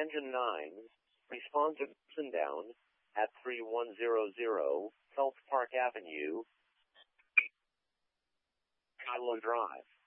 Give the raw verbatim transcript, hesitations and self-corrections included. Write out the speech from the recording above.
Engine nine, respond to sundown at three one zero zero South Park Avenue, Kylo Drive.